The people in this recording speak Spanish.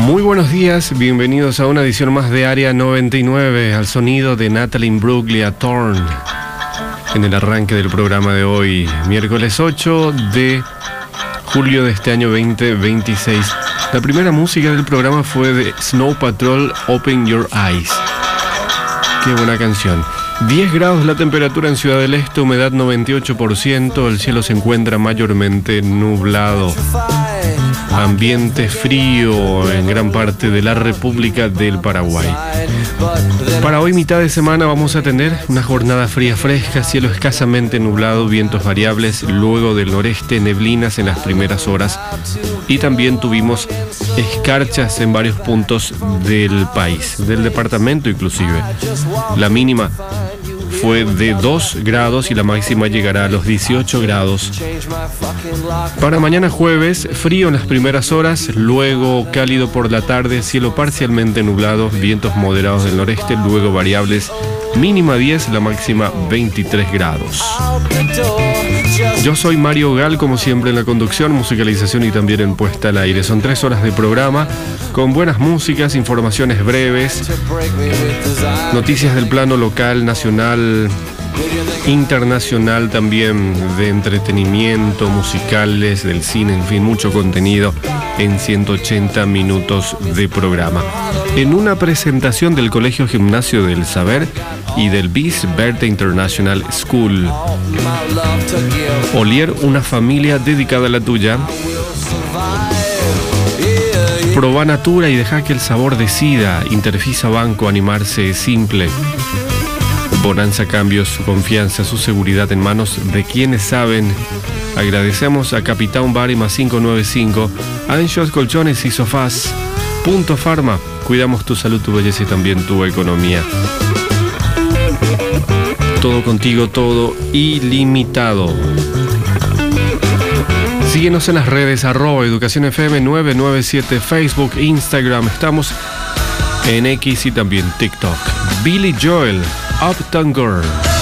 Muy buenos días, bienvenidos a una edición más de Área 99, al sonido de Natalie Imbruglia Thorne, en el arranque del programa de hoy, miércoles 8 de julio de este año 2026. La primera música del programa fue de Snow Patrol, Open Your Eyes. Qué buena canción. 10 grados la temperatura en Ciudad del Este, humedad 98%, el cielo se encuentra mayormente nublado. Ambiente frío en gran parte de la República del Paraguay. Para hoy, mitad de semana, vamos a tener una jornada fría fresca, cielo escasamente nublado, vientos variables, luego del noreste, neblinas en las primeras horas, y también tuvimos escarchas en varios puntos del país, del departamento inclusive. La mínima fue de 2 grados y la máxima llegará a los 18 grados. Para mañana jueves, frío en las primeras horas, luego cálido por la tarde, cielo parcialmente nublado, vientos moderados del noreste, luego variables, mínima 10, la máxima 23 grados. Yo soy Mario Gal, como siempre en la conducción, musicalización y también en puesta al aire. Son 3 horas de programa con buenas músicas, informaciones breves, noticias del plano local, nacional, internacional, también de entretenimiento, musicales, del cine, en fin, mucho contenido en 180 minutos de programa. En una presentación del Colegio Gimnasio del Saber y del BIS, Berthe International School. Olier, una familia dedicada a la tuya. Proba Natura y deja que el sabor decida. Interfisa Banco, animarse es simple. Bonanza Cambios, su confianza, su seguridad en manos de quienes saben. Agradecemos a Capitán Bar y más 595, a Anjos Colchones y Sofás. Punto Pharma, cuidamos tu salud, tu belleza y también tu economía. Todo contigo, todo ilimitado. Síguenos en las redes, @Educación FM 997, Facebook, Instagram. Estamos en X y también TikTok. Billy Joel, Uptown Girl.